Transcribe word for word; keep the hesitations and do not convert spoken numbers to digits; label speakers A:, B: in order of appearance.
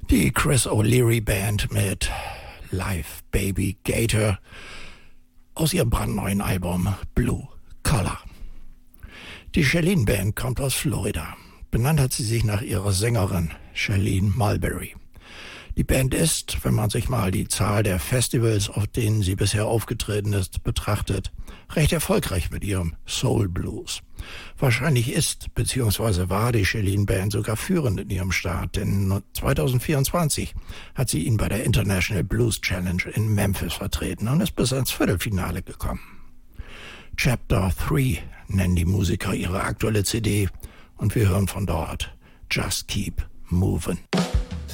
A: Die Chris O'Leary Band mit Live Baby Gator aus ihrem brandneuen Album Blue Collar. Die Shailene Band kommt aus Florida. Benannt hat sie sich nach ihrer Sängerin Shailene Mulberry. Die Band ist, wenn man sich mal die Zahl der Festivals, auf denen sie bisher aufgetreten ist, betrachtet, recht erfolgreich mit ihrem Soul Blues. Wahrscheinlich ist bzw. war die Shailene Band sogar führend in ihrem Start, denn zwanzig vierundzwanzig hat sie ihn bei der International Blues Challenge in Memphis vertreten und ist bis ans Viertelfinale gekommen. Chapter drei nennen die Musiker ihre aktuelle C D und wir hören von dort Just Keep Movin'.